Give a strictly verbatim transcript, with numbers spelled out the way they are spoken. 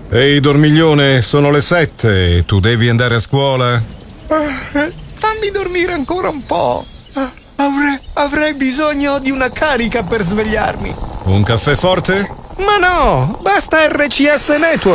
Ehi, dormiglione, sono le sette. Tu devi andare a scuola? Ah, fammi dormire ancora un po'. Ah, avrei, avrei bisogno di una carica per svegliarmi. Un caffè forte? Ma no, basta R C S Network.